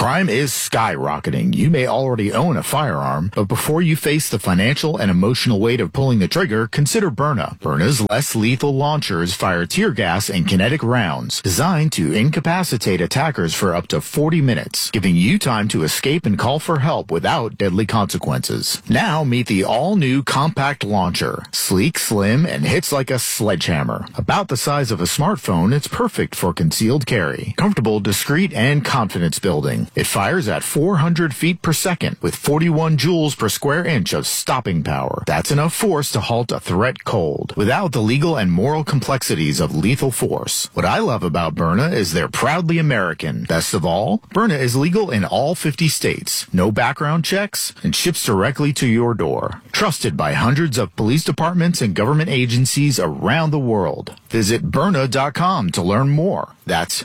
Crime is skyrocketing. You may already own a firearm, but before you face the financial and emotional weight of pulling the trigger, consider Byrna. Byrna's less lethal launchers fire tear gas and kinetic rounds designed to incapacitate attackers for up to 40 minutes, giving you time to escape and call for help without deadly consequences. Now meet the all-new compact launcher. Sleek, slim, and hits like a sledgehammer. About the size of a smartphone, it's perfect for concealed carry. Comfortable, discreet, and confidence building. It fires at 400 feet per second with 41 joules per square inch of stopping power. That's enough force to halt a threat cold, without the legal and moral complexities of lethal force. What I love about Byrna is they're proudly American. Best of all, Byrna is legal in all 50 states, no background checks, and ships directly to your door. Trusted by hundreds of police departments and government agencies around the world. Visit Byrna.com to learn more. That's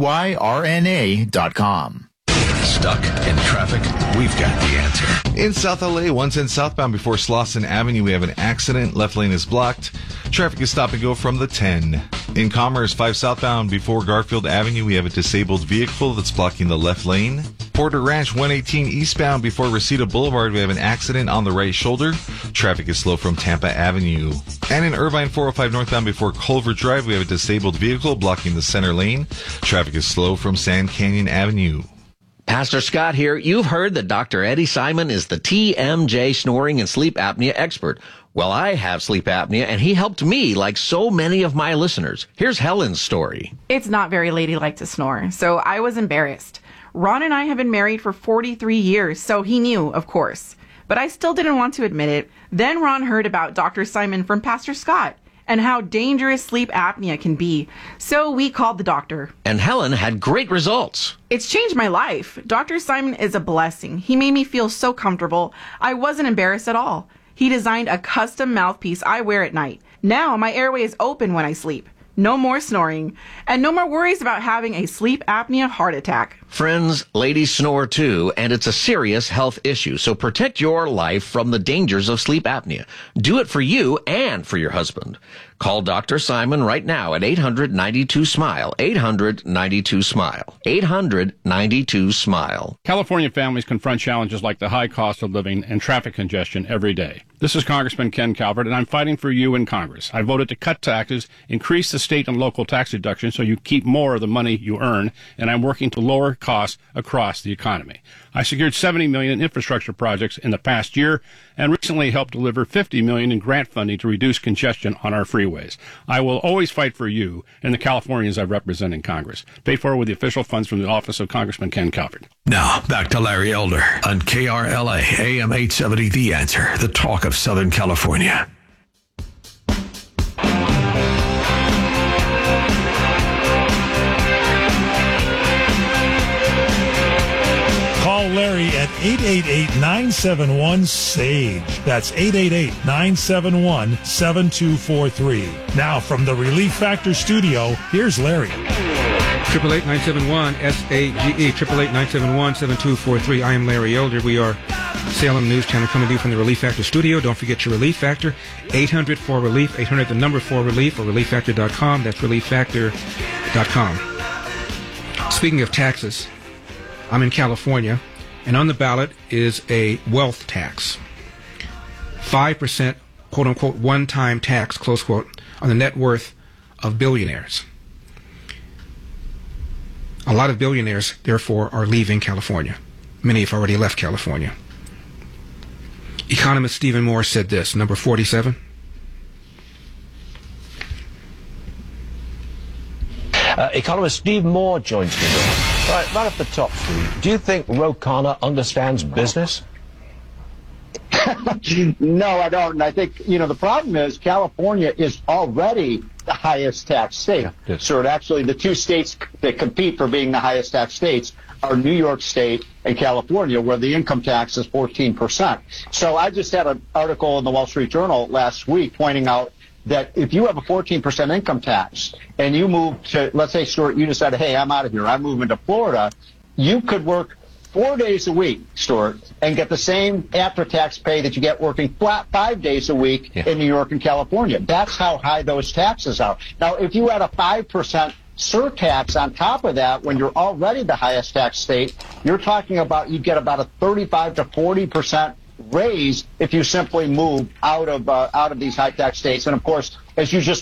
BYRNA.com. Stuck in traffic? We've got the answer. In South LA, 110 southbound before Slauson Avenue, we have an accident. Left lane is blocked. Traffic is stop and go from the 10. In Commerce, 5 southbound before Garfield Avenue, we have a disabled vehicle that's blocking the left lane. Porter Ranch, 118 eastbound before Reseda Boulevard, we have an accident on the right shoulder. Traffic is slow from Tampa Avenue. And in Irvine, 405 northbound before Culver Drive, we have a disabled vehicle blocking the center lane. Traffic is slow from Sand Canyon Avenue. Pastor Scott here. You've heard that Dr. Eddie Simon is the TMJ snoring and sleep apnea expert. Well, I have sleep apnea, and he helped me like so many of my listeners. Here's Helen's story. It's not very ladylike to snore, so I was embarrassed. Ron and I have been married for 43 years, so he knew, of course. But I still didn't want to admit it. Then Ron heard about Dr. Simon from Pastor Scott and how dangerous sleep apnea can be. So we called the doctor. And Helen had great results. It's changed my life. Dr. Simon is a blessing. He made me feel so comfortable. I wasn't embarrassed at all. He designed a custom mouthpiece I wear at night. Now my airway is open when I sleep. No more snoring. And no more worries about having a sleep apnea heart attack. Friends, ladies snore too, and it's a serious health issue. So protect your life from the dangers of sleep apnea. Do it for you and for your husband. Call Dr. Simon right now at 800-92-SMILE. 800-92-SMILE. 800-92-SMILE. California families confront challenges like the high cost of living and traffic congestion every day. This is Congressman Ken Calvert, and I'm fighting for you in Congress. I voted to cut taxes, increase the state and local tax deductions so you keep more of the money you earn, and I'm working to lower costs across the economy. I secured $70 million in infrastructure projects in the past year and recently helped deliver $50 million in grant funding to reduce congestion on our freeways. I will always fight for you and the Californians I represent in Congress. Paid for with the official funds from the office of Congressman Ken Calvert. Now, back to Larry Elder on KRLA, AM 870, The Answer, the talk of Southern California. Call Larry at 888-971-SAGE. That's 888-971-7243. Now from the Relief Factor studio, here's Larry. 888-971-SAGE, 888-971-7243. I am Larry Elder. We are Salem News Channel coming to you from the Relief Factor studio. Don't forget your Relief Factor, 800-4RELIEF, 800 the number 4RELIEF, or ReliefFactor.com. That's ReliefFactor.com. Speaking of taxes, I'm in California, and on the ballot is a wealth tax. 5%, quote-unquote, one-time tax, close quote, on the net worth of billionaires. A lot of billionaires, therefore, are leaving California. Many have already left California. Economist Stephen Moore said this, number 47. Economist Steve Moore joins me. Right at the top, Steve. Do you think Ro Khanna understands business? No, I don't. And I think, the problem is California is already the highest tax state. Yeah, so actually the two states that compete for being the highest tax states are New York State and California, where the income tax is 14%. So I just had an article in the Wall Street Journal last week pointing out that if you have a 14% income tax and you move to, let's say, Stuart, you decided, hey, I'm out of here, I'm moving to Florida, you could work 4 days a week, Stuart, and get the same after-tax pay that you get working flat 5 days a week in New York and California. That's how high those taxes are. Now, if you had a 5% surtax on top of that when you're already the highest tax state, you're talking about you get about a 35 to 40% raise if you simply move out of these high tax states. And of course, as you just